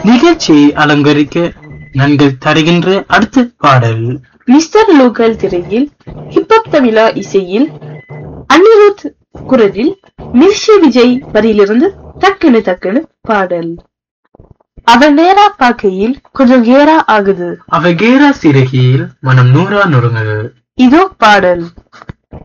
நிகழ்ச்சியை அலங்கரிக்க நன்கள் தருகின்ற அடுத்த பாடல் மிஸ்டர் லோக்கல் திரையில் ஹிப்ஹப் தமிழா இசையில் அனிருத் குரலில் மிர்ஷி விஜய் வரியிலிருந்து டக்குனு பாடல். அவன் நேரா பார்க்கையில் கொஞ்சம் கேரா ஆகுது, அவ கேரா சிறகியில் மனம் நூறா நொறுங்குது. இதோ பாடல்.